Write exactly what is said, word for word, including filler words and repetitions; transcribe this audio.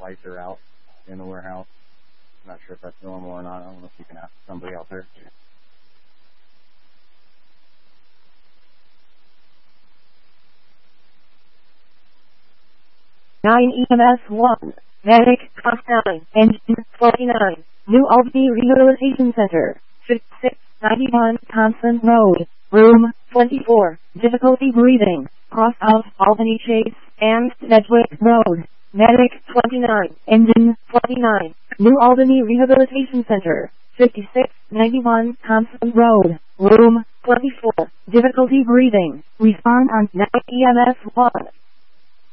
lights are out in the warehouse. I'm not sure if that's normal or not. I don't know if you can ask somebody out there. nine E M S one, Medic, Cost nine, Engine, forty-nine, New Albany Rehabilitation Center, fifty-six ninety-one, Thompson Road, Room, twenty-four, difficulty breathing, cross out Albany Chase, and Sedgwick Road, Medic, twenty-nine, Engine, forty-nine, New Albany Rehabilitation Center, fifty-six ninety-one, Thompson Road, Room, twenty-four, difficulty breathing, respond on nine E M S one.